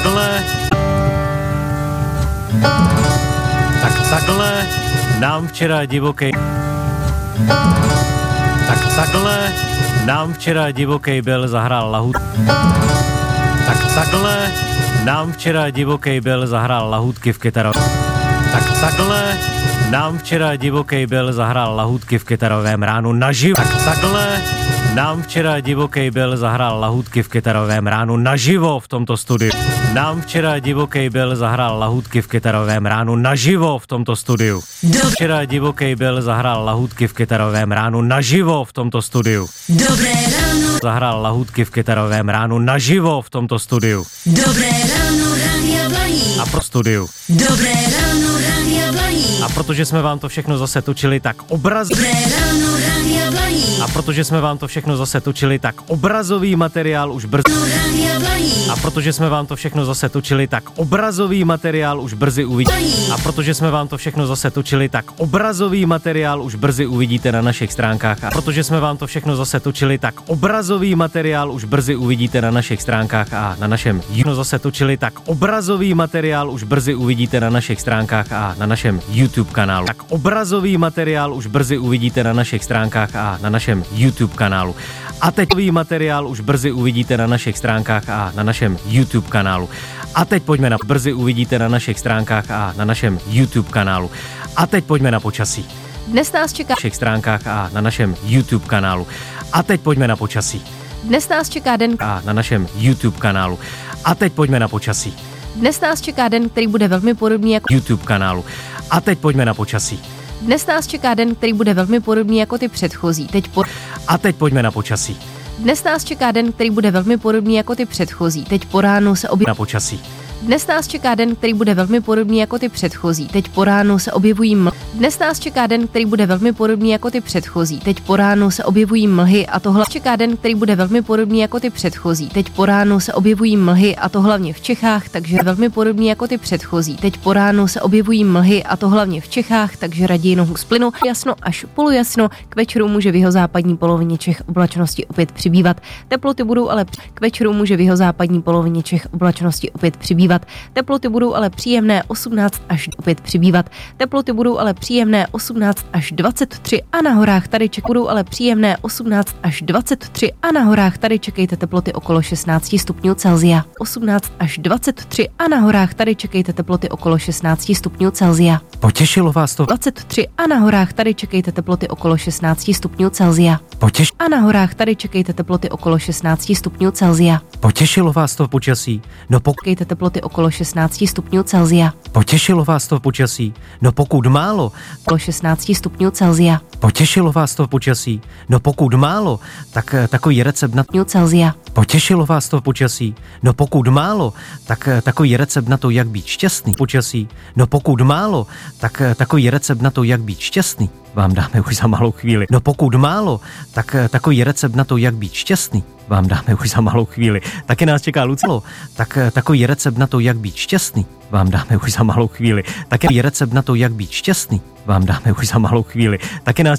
takhle nám včera divokej byl zahrál lahůd. Takhle nám včera divokej byl zahrál lahůdky v kytarovém. Takhle nám včera divokej byl zahrál lahůdky v kytarovém ránu naživo. Takhle nám včera divokej byl zahrál lahůdky v kytarovém ránu naživo v tomto studiu. Nám včera divokej byl zahrál lahůdky v kytarovém ránu naživo v tomto studiu. Včera divokej byl zahrál lahůdky v kytarovém ránu naživo v tomto studiu. Dobré ráno. Zahrál lahůdky v kytarovém ránu naživo v tomto studiu. Dobré ráno, Rádia Blaník. A pro studiu. Dobré ráno, Rádia Blaník. A protože jsme vám to všechno zase točili, tak Dobré ráno, Rádia Blaník. A protože jsme vám to všechno zase točili, tak obrazový materiál už brzy. Rádia Blaník. A protože jsme vám to všechno zase točili, tak obrazový materiál už brzy uvidíte. A protože jsme vám to všechno zase točili, tak obrazový materiál už brzy uvidíte na našich stránkách. A protože jsme vám to všechno zase točili, tak obrazový materiál už brzy uvidíte na našich stránkách a na našem zase točili, tak obrazový materiál už brzy uvidíte na našich stránkách a na našem YouTube kanálu. Tak obrazový materiál už brzy uvidíte na našich stránkách a na našem YouTube kanálu. A teď materiál už brzy uvidíte na našich stránkách a na našem YouTube kanálu. A teď pojďme na brzy uvidíte na našich stránkách a na našem YouTube kanálu. A teď pojďme na počasí. Dnes nás čeká Na našich stránkách a na našem YouTube kanálu. A teď pojďme na počasí. Dnes nás čeká den A na našem YouTube kanálu. A teď pojďme na počasí. Dnes nás čeká den, který bude velmi podobný jako YouTube kanálu. A teď pojďme na počasí. Dnes nás čeká den, který bude velmi podobný jako ty předchozí. A teď pojďme na počasí. Dnes nás čeká den, který bude velmi podobný jako ty předchozí. Teď po ránu se objeví. Na počasí. Dnes nás čeká den, který bude velmi podobný jako ty předchozí. Teď po ránu se objevují mlhy. Dnes nás čeká den, který bude velmi podobný jako ty předchozí. Teď po ránu se objevují mlhy a tohle čeká den, který bude velmi podobný jako ty předchozí. Teď po ránu se objevují mlhy a to hlavně v Čechách, takže velmi podobný jako ty předchozí. Teď po ránu se objevují mlhy a to hlavně v Čechách, takže raději nohu z plynu. Jasno až polojasno, k večeru může v jihozápadní polovině Čech oblačnosti opět přibývat. Teploty budou ale k večeru může v jihozápadní polovině Čech oblačnosti opět přibývat. Teploty budou ale příjemné 18 až opět přibývat. Teploty budou ale příjemné 18 až 23 a na horách tady budou ale příjemné 18 až 23 a na horách tady čekejte teploty okolo 16 stupňů Celsia. 18 až 23 a na horách tady čekejte teploty okolo 16 stupňů Celsia. Potěšilo vás to? 23 a na horách tady čekejte teploty okolo 16 stupňů Celsia. A na horách tady čekejte teploty okolo 16 stupňů Celsia. Potěšilo vás to počasí? No Čekejte teploty okolo 16 stupňů Celsia. Potěšilo vás to počasí? No pokud málo. Okolo 16 stupňů Celsia. Potěšilo vás to počasí? No pokud málo, tak takový recept na Stupňů Celsia. Potěšilo vás to počasí? No pokud málo, tak takový recept na to, jak být šťastný. Počasí? No pokud málo, tak takový recept na to, jak být šťastný. Vám dáme už za malou chvíli. No pokud málo, tak takový recept na to, jak být šťastný. Vám dáme už za malou chvíli. Taky nás čeká Lucilo. Tak takový recept na to, jak být šťastný. Vám dáme už za malou chvíli. Taky recept na to, jak být šťastný. Vám dáme už za malou chvíli. Taky nás